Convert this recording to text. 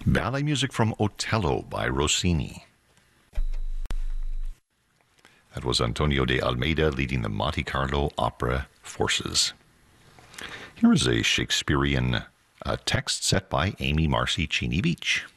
Ballet music from Otello by Rossini. That was Antonio de Almeida leading the Monte Carlo Opera Forces. Here is a Shakespearean text set by Amy Marcy Cheney Beach.